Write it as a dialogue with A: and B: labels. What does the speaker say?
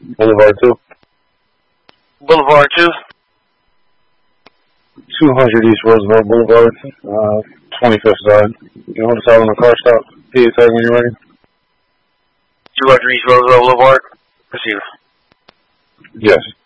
A: Boulevard 2.
B: Boulevard 2.
A: 200 East Roosevelt Boulevard, 25th side. You want to start on the car stop? PA tag when you're ready.
B: 200 East Roosevelt Boulevard. Receiver.
A: Yes.